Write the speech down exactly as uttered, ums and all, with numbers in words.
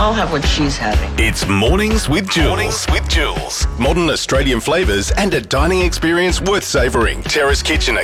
I'll have what she's having. It's Mornings with Jules. Mornings with Jules. Modern Australian flavours and a dining experience worth savouring. Terrace Kitchen are